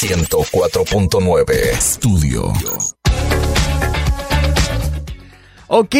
104.9 Estudio. Ok,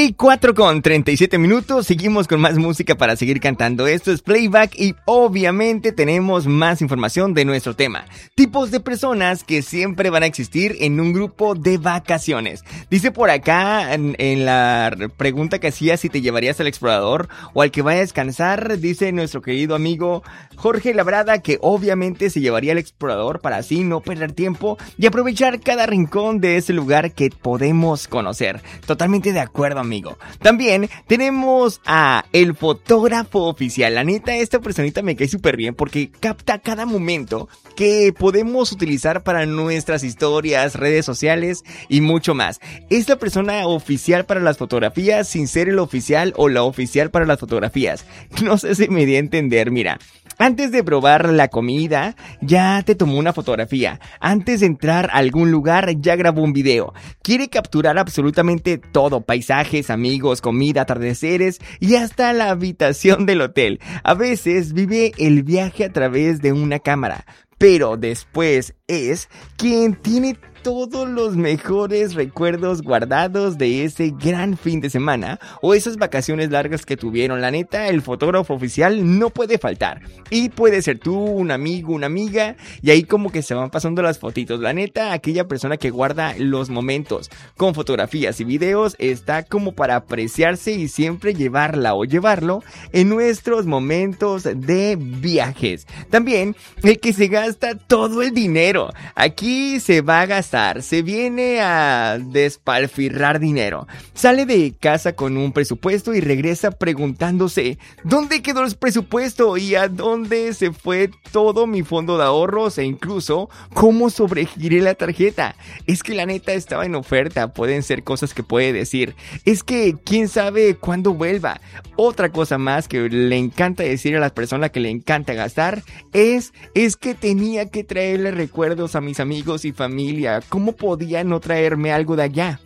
4:37. Seguimos con más música para seguir cantando. Esto es Playback y obviamente tenemos más información de nuestro tema. Tipos de personas que siempre van a existir en un grupo de vacaciones. Dice por acá en la pregunta que hacía si te llevarías al explorador o al que vaya a descansar. Dice nuestro querido amigo Jorge Labrada que obviamente se llevaría al explorador para así no perder tiempo y aprovechar cada rincón de ese lugar que podemos conocer. Totalmente de acuerdo, amigo. También tenemos a el fotógrafo oficial. La neta, esta personita me cae súper bien porque capta cada momento que podemos utilizar para nuestras historias, redes sociales y mucho más. Es la persona oficial para las fotografías sin ser el oficial o la oficial para las fotografías. No sé si me di a entender, mira. Antes de probar la comida, ya te tomó una fotografía. Antes de entrar a algún lugar, ya grabó un video. Quiere capturar absolutamente todo: paisajes, amigos, comida, atardeceres y hasta la habitación del hotel. A veces vive el viaje a través de una cámara, pero después es quien tiene todos los mejores recuerdos guardados de ese gran fin de semana o esas vacaciones largas que tuvieron. La neta, el fotógrafo oficial no puede faltar. Y puede ser tú, un amigo, una amiga, y ahí como que se van pasando las fotitos. La neta, aquella persona que guarda los momentos con fotografías y videos está como para apreciarse y siempre llevarla o llevarlo en nuestros momentos de viajes. También el que se gasta todo el dinero. Aquí se va a gastar. Se viene a despilfarrar dinero. Sale de casa con un presupuesto y regresa preguntándose ¿dónde quedó el presupuesto? ¿Y a dónde se fue todo mi fondo de ahorros? E incluso ¿cómo sobregiré la tarjeta? Es que la neta estaba en oferta. Pueden ser cosas que puede decir. Es que quién sabe cuándo vuelva. Otra cosa más que le encanta decir a las personas que le encanta gastar es que tenía que traerle recuerdos a mis amigos y familia. ¿Cómo podía no traerme algo de allá?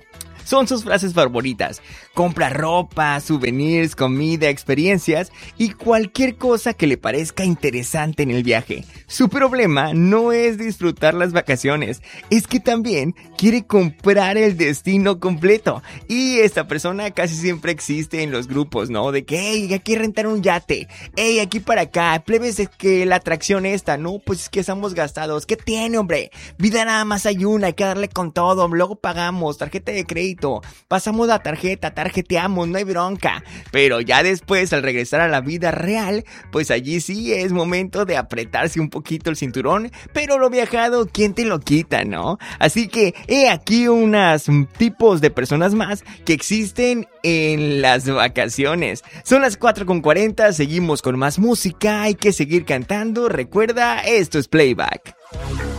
Son sus frases favoritas. Compra ropa, souvenirs, comida, experiencias y cualquier cosa que le parezca interesante en el viaje. Su problema no es disfrutar las vacaciones, es que también quiere comprar el destino completo. Y esta persona casi siempre existe en los grupos, ¿no? De que, hey, hay que rentar un yate. Hey, aquí para acá. Plebes, es que la atracción esta, ¿no? Pues es que estamos gastados. ¿Qué tiene, hombre? Vida nada más hay una, hay que darle con todo. Luego pagamos, tarjeta de crédito. Pasamos la tarjeta, tarjeteamos, no hay bronca. Pero ya después, al regresar a la vida real, pues allí sí es momento de apretarse un poquito el cinturón. Pero lo viajado, ¿quién te lo quita, no? Así que he aquí unos tipos de personas más que existen en las vacaciones. Son las 4:40, seguimos con más música, hay que seguir cantando. Recuerda, esto es Playback.